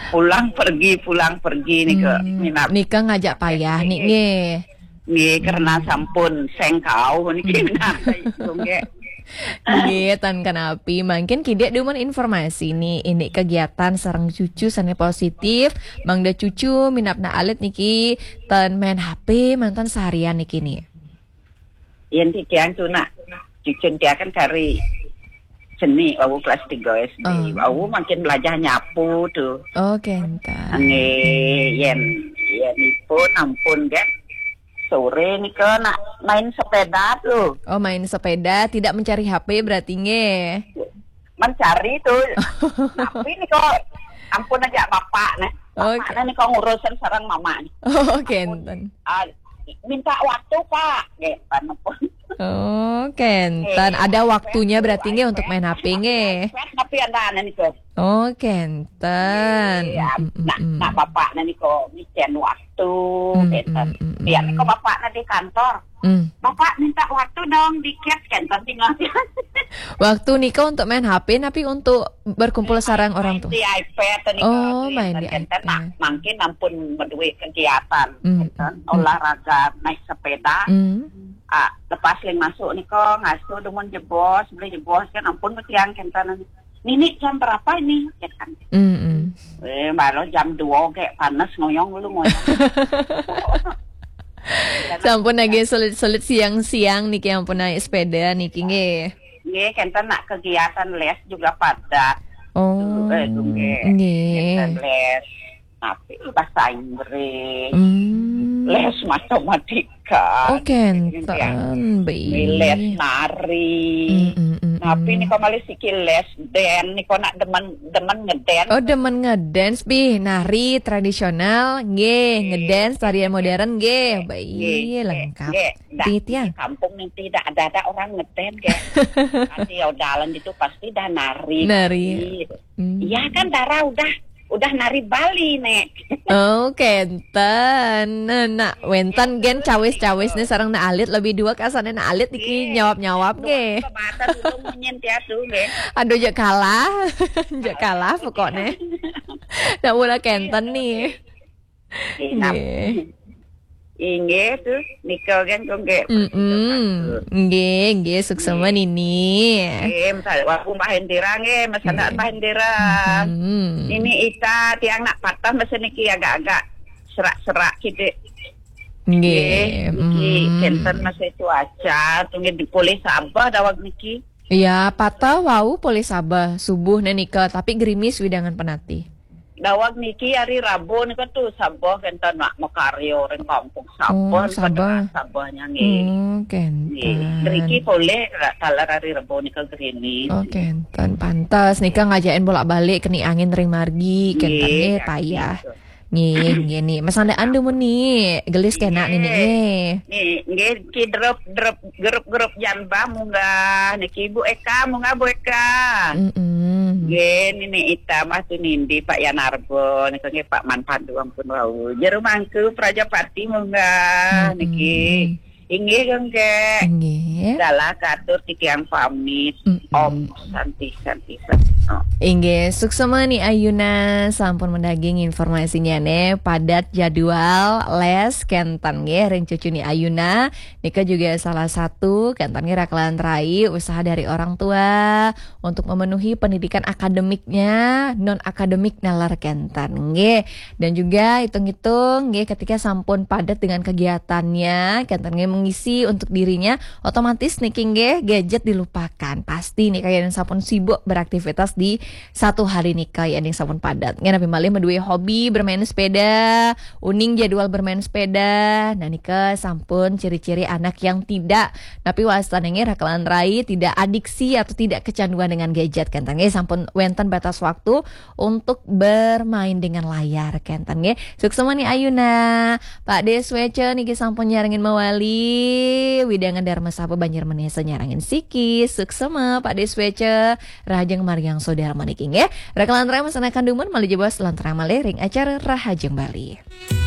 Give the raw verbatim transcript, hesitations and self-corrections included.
pulang pergi pulang pergi nih ke Hmm, minat Nika ngajak payah nih nge. nih karena sampun sengkau nih minat nge. Nge tan kanapi mungkin kidek demen informasi nih ini kegiatan sareng cucu sana positif mangda cucu minapna alit niki tan main H P mantan seharian niki nih. Yang tiang tuh nak cucun dia kan cari seni aku kelas tiga S D Oh. aku makin belajar nyapu tuh Oke entah. nge yen yen pun ampun kan sore nih ke nak main sepeda tuh Oh main sepeda tidak mencari H P berarti nge. mencari tuh tapi nih kok ampun aja bapak nih bapak Oke. nih kok ngurusin sarang mama nih Oh kenten. ah, minta waktu pak gitu pun Oh kenten ada waktunya berarti nge untuk main H P nge. tapi ada nih kok Oh kenten. ya Mm, mm, nak mm. nak bapak nih kok micen waktu Mm, gitu mm, mm, biar mm. kok bapak di kantor Mm. bapak minta waktu dong dikit kan tinggal Waktu Nika untuk main H P tapi untuk berkumpul sarang orang tuh. di iPad nih Oh, kok, main di kan, iPad. nah, makin ampun berdua kegiatan Mm, gitu. mm, olahraga naik sepeda Mm. ah, lepas yang masuk nih kok ngasuh dengan jebos beli jebos kan ampun ketiang kentan Nini jam berapa ini ya kan Mm, mm. eh baru jam dua kayak panas ngoyong lu ngoyong Sampun lagi sulit-sulit siang-siang nih yang pun naik sepeda nih nge. Nggih, kentan nak kegiatan les juga pada Oh. eh nggih kentan Nge. les tapi bahasa Inggris Hmm. les matematika Oh kenten les baik. nari Mm, mm, mm, tapi mm. nih kok malah sikil les den nih kok nak demen demen ngeden Oh demen ngedance bi nari tradisional nge ngedance tarian modern nge baik lengkap. Titian. kampung nih tidak ada ada orang ngeden kayak pasti jalan itu pasti dah nari Nari. Hmm. iya kan Dara udah udah nari Bali nek Oh kenten nah, nak wentan gen cawis-cawis nih sarang na alit lebih dua kasane na alit iki nyawap-nyawap ge. kebatan dulu menyen tiatu nge Aduh jak kalah. Jak kalah pokoknya. Nak mula kenten nih. Nggih. Inge tuh nikel kan kok nge Mm-mm. Nggih, nggih suksema nini. Eh, misal waktu Mbak Hendira nge, masana Nggih. Mbak Hendira. Hmm. Ini Ita tiang nak patah mesin iki agak-agak serak-serak gitu. Nggih. Niki Mm. kenten masih cuaca, tunggu dipulih sabah dawag niki. Ya, patah wau boleh sabah subuh nenika tapi gerimis widangan penati. Dawag niki hari Rabu nika tuh sabah kenten nak makaryo ring kampung Oh, sabah. Sabah. Sabahnya nge. Hmm, kenten. Niki boleh talar hari Rabu nika gerimis. Oh, kenten pantas nika ngajain bolak-balik keni angin ring margi kenten Nggih, eh payah. gitu. Nggih, nggih nih. Masandaan demen nih. Gelis kena nih nih. Nih, nggih ki drop drop grup-grup janba munggah niki Ibu Eka munggah Bu Eka. Mm-mm. Nggih nini Ita mah tu nindi Pak Yanarbo niki nggih Pak Manpandu ampun wau. Jero mangku Prajapati munggah niki. Inggih gengge. Nggih. Dalah katur tikiang pamit. Mm-mm. Om Santi Santi. Oh. Inggih, suksema nih Ayuna sampun mendaging informasinya nih padat jadwal les kentan nggih ring cucu nih Ayuna. Nika juga salah satu kentan nggih rakalan rai usaha dari orang tua untuk memenuhi pendidikan akademiknya non akademik nalar kentan nggih. Dan juga hitung-hitung nggih ketika sampun padat dengan kegiatannya kentan nggih mengisi untuk dirinya otomatis niki nggih gadget dilupakan. Pasti nih kayak sampun sibuk beraktivitas di satu hari nikah ya yang sampun padat. Nggak nabi malih medue hobi bermain sepeda, uning jadwal bermain sepeda. Nah nikah sampun ciri-ciri anak yang tidak tapi wastanenge rakalan rai tidak adiksi atau tidak kecanduan dengan gadget kan tange sampun wenten batas waktu untuk bermain dengan layar kan tange. Suksema nih Ayuna. Pak Deswece niki sampun nyarengin mawali widangan Dharma Sapa Banjar Menesa nyarangin sikis. Suksema Pak Deswece Rahajeng Mariang Saudara Maniking ya. Rekalan rai masanakan dumun malih jebos lantaran malih ring acara Rahajeng Bali.